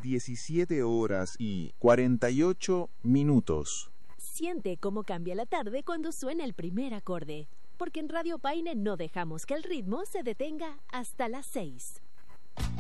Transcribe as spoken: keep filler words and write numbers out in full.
diecisiete horas y cuarenta y ocho minutos. Siente cómo cambia la tarde cuando suena el primer acorde, porque en Radio Paine no dejamos que el ritmo se detenga hasta las seis.